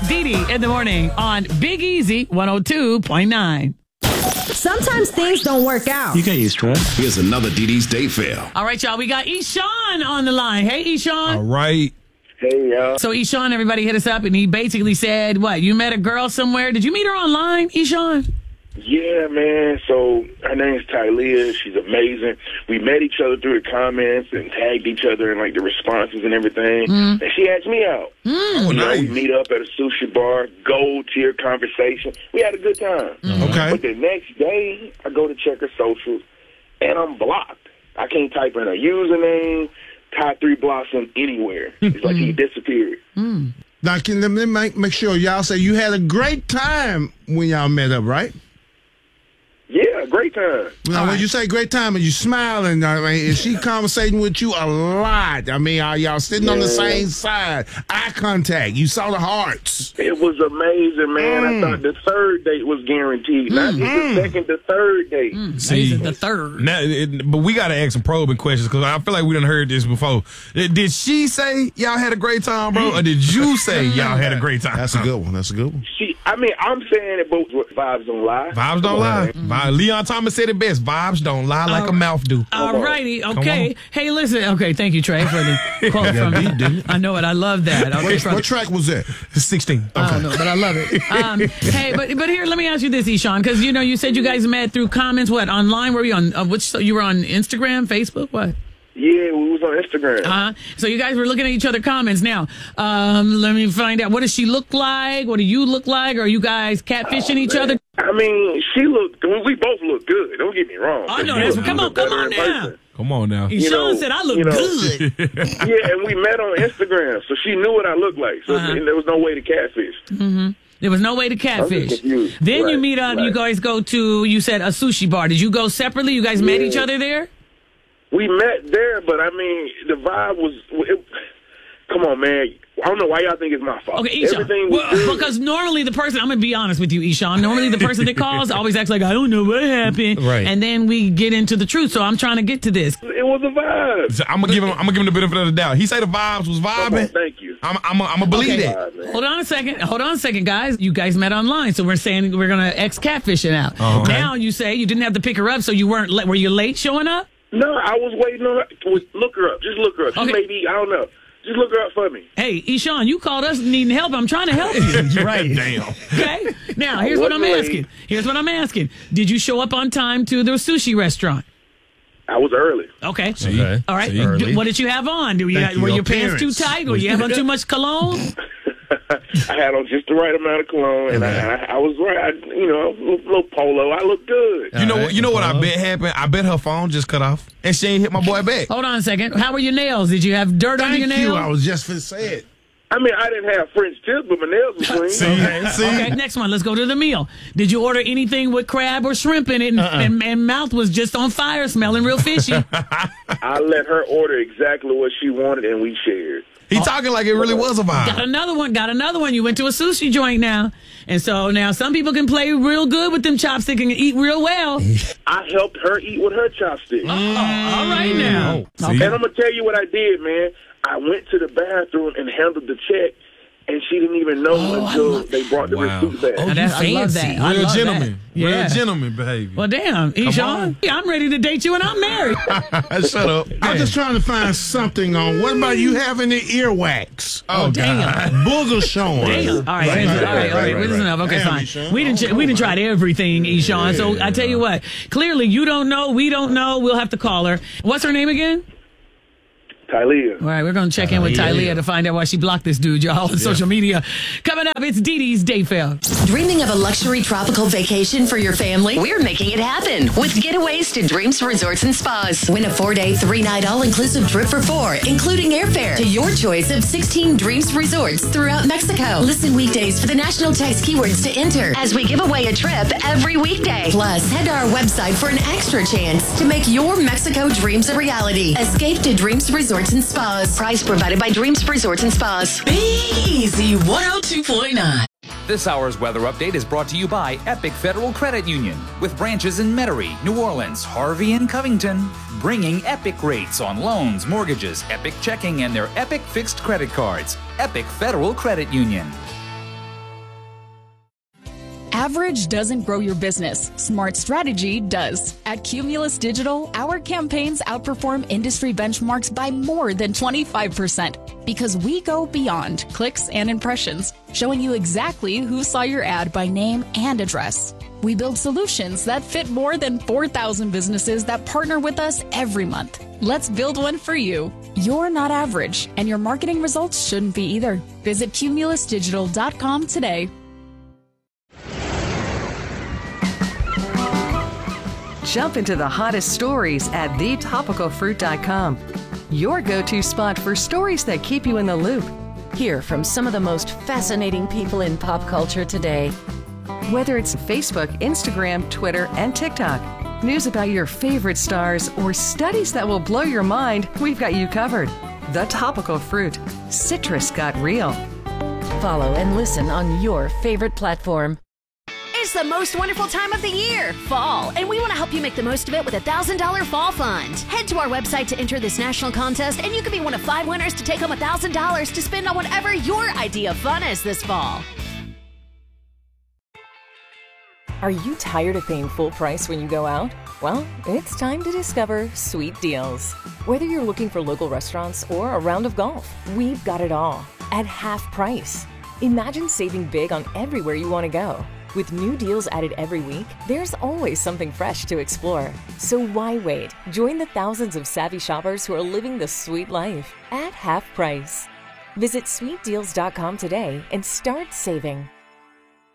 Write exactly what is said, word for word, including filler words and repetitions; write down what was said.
Dee Dee in the morning on Big Easy one oh two point nine. Sometimes things don't work out. You can't use stress. Here's another Dee Dee's Date Fail. All right, y'all. We got Eshawn on the line. Hey, Eshawn. All right. Hey, y'all. So Eshawn, everybody hit us up, and he basically said, what, you met a girl somewhere? Did you meet her online, Eshawn? Yeah, man. So her name's Tylea. She's amazing. We met each other through the comments and tagged each other in like the responses and everything. Mm. And she asked me out. Oh, You know, nice. we meet up at a sushi bar, gold tier conversation. We had a good time. Okay. But the next day, I go to check her socials, and I'm blocked. I can't type in her username, Ty Three Blossom anywhere. It's like he disappeared. Now, can let me make, make sure y'all say you had a great time when y'all met up, right? Yeah, great time. Now, when you say great time and you smiling, I mean, is she conversating with you a lot? I mean, are y'all sitting on the Yeah. same side? Eye contact. You saw the hearts. It was amazing, man. Mm. I thought the third date was guaranteed. Not just the second, the third date. See, the third. now, it, but we got to ask some probing questions because I feel like we done heard this before. Did did she say y'all had a great time, bro, or did you say y'all had a great time? That's a good one. That's a good one. She, I mean, I'm saying it both vibes don't lie. Vibes don't lie. Vi- Leon Thomas said it best. Vibes don't lie like a mouth do. All righty. Okay. on. Hey, listen. Okay, thank you, Trey, for the quote from me. I know it. I love that. Okay, What, from- what track was that? It's sixteen. I don't know, but I love it. Um, hey, but but here, let me ask you this, Eshawn, because you know you said you guys met through comments. What, online? Were you on uh, which? You were on Instagram, Facebook, what? Yeah, we was on Instagram. Uh-huh. So you guys were looking at each other comments. Now, um, let me find out. What does she look like? What do you look like? Are you guys catfishing each other? I mean, she looked. We both look good. Don't get me wrong. I know She that's. looked Come on, come better on in now. person. Come on now. Eshawn know, said I look you know. good. Yeah, and we met on Instagram, so she knew what I looked like. So Uh-huh. there was no way to catfish. There was no way to catfish. confused. Then you Right, meet up. You right. guys go to. You said a sushi bar. Did you go separately? You guys met Yeah. each other there. We met there, but I mean, the vibe was. It, come on, man. I don't know why y'all think it's my fault. Okay, Eshawn. Everything was Well, good. because normally the person, I'm going to be honest with you, Eshawn. Normally the person that calls always acts like, I don't know what happened. Right. And then we get into the truth. So I'm trying to get to this. It was a vibe. So I'm gonna give him. I'm gonna give him the benefit of the doubt. He say the vibes was Come on, vibing. thank you. I'm. I'm. I'm gonna believe Okay. that. Vibe, man. Hold on a second. Hold on a second, guys. You guys met online. So we're saying we're going to X catfishing out. Oh, okay. Now you say you didn't have to pick her up. So you weren't, were you late showing up? No, I was waiting on her. Look her up. Just look her up. She Okay. may be, I don't know. Just look her up for me. Hey, Eshawn, you called us needing help. I'm trying to help you. Right. Damn. Okay. Now, here's what I'm wasn't late. asking. Here's what I'm asking. Did you show up on time to the sushi restaurant? I was early. Okay. Okay. All right. See? D- What did you have on? Do you, Thank you. were your Your pants too appearance. tight? Were you having too much cologne? I had on just the right amount of cologne, and I, I, I was right. I, you know, little, little polo. I look good. You know. what You know what I bet happened. I bet her phone just cut off, and she ain't hit my boy back. Hold on a second. How were your nails? Did you have dirt under your Thank you. nails? I was just finna say it. I mean, I didn't have French tips, but my nails were clean. See. See. Okay, next one. Let's go to the meal. Did you order anything with crab or shrimp in it, and, Uh-uh. and, and mouth was just on fire, smelling real fishy? I let her order exactly what she wanted, and we shared. He talking like it really was a Got vibe. another one. Got another one. You went to a sushi joint now, and so now some people can play real good with them chopsticks and eat real well. I helped her eat with her chopsticks. Oh, all right now. See? And I'm going to tell you what I did, man. I went to the bathroom and handled the check, and she didn't even know Oh, until they brought the Wow. receipt back. Oh, Now that- I love that. I Real love gentleman. that. Yeah. Real gentleman behavior. Well, damn, Eshawn, yeah, I'm ready to date you, and I'm married. Shut up. I'm just trying to find something on. What about you having the earwax? Oh, damn. Booger showing. Damn. All right, Right, all right, right, all right. right, right, This is right. enough. Okay, Damn, fine. Eshawn. We didn't. We didn't tried everything, Eshawn. So I tell you what. Clearly, you don't know. We don't know. We'll have to call her. What's her name again? Tylea. All right, we're going to check in with Tylea to find out why she blocked this dude, y'all, on social media. Coming up, it's Dee Dee's Date Fail. Dreaming of a luxury tropical vacation for your family? We're making it happen with Getaways to Dreams Resorts and Spas. Win a four-day, three-night all-inclusive trip for four, including airfare to your choice of sixteen Dreams Resorts throughout Mexico. Listen weekdays for the national text keywords to enter as we give away a trip every weekday. Plus, head to our website for an extra chance to make your Mexico dreams a reality. Escape to Dreams Resorts and Spas. Prize provided by Dreams Resorts and Spas. Be Easy one oh two point nine. This hour's weather update is brought to you by Epic Federal Credit Union, with branches in Metairie, New Orleans, Harvey, and Covington, bringing Epic rates on loans, mortgages, Epic checking, and their Epic fixed credit cards. Epic Federal Credit Union. Average doesn't grow your business. Smart strategy does. At Cumulus Digital, our campaigns outperform industry benchmarks by more than twenty-five percent because we go beyond clicks and impressions, showing you exactly who saw your ad by name and address. We build solutions that fit more than four thousand businesses that partner with us every month. Let's build one for you. You're not average, and your marketing results shouldn't be either. Visit cumulus digital dot com today. Jump into the hottest stories at the topical fruit dot com. Your go-to spot for stories that keep you in the loop. Hear from some of the most fascinating people in pop culture today. Whether it's Facebook, Instagram, Twitter, and TikTok, news about your favorite stars, or studies that will blow your mind, we've got you covered. The Topical Fruit. Citrus got real. Follow and listen on your favorite platform. It's the most wonderful time of the year, fall, and we want to help you make the most of it with a one thousand dollars Fall Fund. Head to our website to enter this national contest, and you could be one of five winners to take home one thousand dollars to spend on whatever your idea of fun is this fall. Are you tired of paying full price when you go out? Well, it's time to discover Sweet Deals. Whether you're looking for local restaurants or a round of golf, we've got it all at half price. Imagine saving big on everywhere you want to go. With new deals added every week, there's always something fresh to explore. So why wait? Join the thousands of savvy shoppers who are living the sweet life at half price. Visit sweet deals dot com today and start saving.